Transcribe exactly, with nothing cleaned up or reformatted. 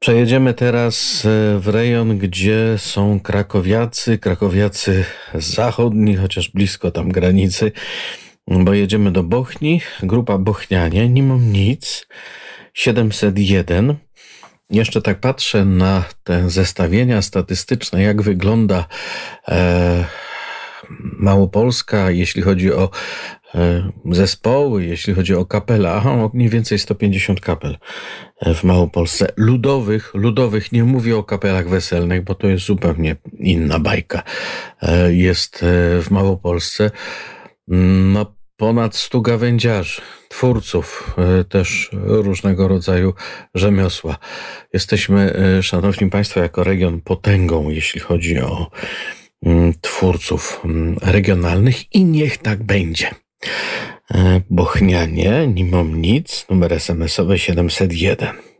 Przejedziemy teraz w rejon, gdzie są krakowiacy, krakowiacy zachodni, chociaż blisko tam granicy, bo jedziemy do Bochni, grupa Bochnianie, nie mam nic, siedemset jeden. Jeszcze tak patrzę na te zestawienia statystyczne, jak wygląda e, Małopolska, jeśli chodzi o e, zespoły, jeśli chodzi o kapela. Aha, mniej więcej sto pięćdziesiąt kapel w Małopolsce. Ludowych, ludowych, nie mówię o kapelach weselnych, bo to jest zupełnie inna bajka. E, jest w Małopolsce. No, ponad stu gawędziarzy, twórców też różnego rodzaju rzemiosła. Jesteśmy, szanowni państwo, jako region potęgą, jeśli chodzi o twórców regionalnych i niech tak będzie. Bochnianie, nie mam nic, numer es em esowy siedemset jeden.